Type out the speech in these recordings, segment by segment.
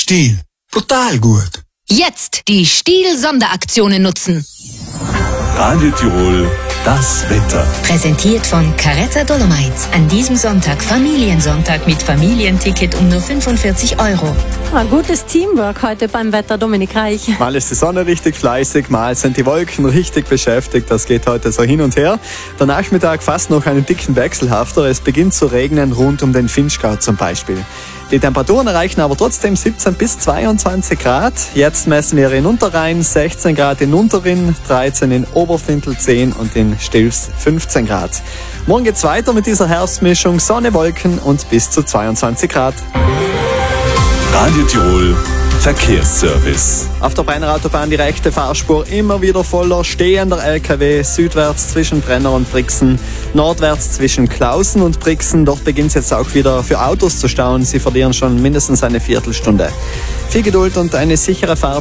Stiel. Total gut. Jetzt die Stiel-Sonderaktionen nutzen. Radio Tirol, das Wetter. Präsentiert von Caretta Dolomites. An diesem Sonntag Familiensonntag mit Familienticket um nur 45 €. Ein gutes Teamwork heute beim Wetter, Dominik Reich. Mal ist die Sonne richtig fleißig, mal sind die Wolken richtig beschäftigt. Das geht heute so hin und her. Der Nachmittag fast noch einen dicken Wechselhafter. Es beginnt zu regnen rund um den Vinschgau zum Beispiel. Die Temperaturen erreichen aber trotzdem 17 bis 22 Grad. Jetzt messen wir in Unterrhein 16 Grad in Unterrinn, 13 in Oberfintel, 10 und in Stilfs 15 Grad. Morgen geht's weiter mit dieser Herbstmischung Sonne, Wolken und bis zu 22 Grad. Radio Tirol Verkehrsservice. Auf der Brenner Autobahn die rechte Fahrspur immer wieder voller stehender LKW, südwärts zwischen Brenner und Brixen, nordwärts zwischen Klausen und Brixen. Dort beginnt es jetzt auch wieder für Autos zu stauen. Sie verlieren schon mindestens eine Viertelstunde. Viel Geduld und eine sichere Fahrt.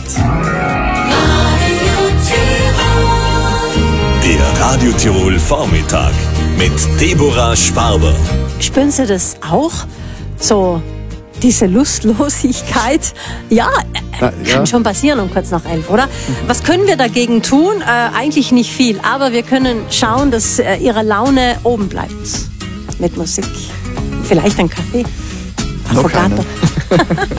Der Radio Tirol Vormittag mit Deborah Sparber. Spüren Sie das auch? So diese Lustlosigkeit? Ja, kann schon passieren um kurz nach 11, oder? Was können wir dagegen tun? Eigentlich nicht viel, aber wir können schauen, dass Ihre Laune oben bleibt. Mit Musik. Vielleicht ein Kaffee. Affogato.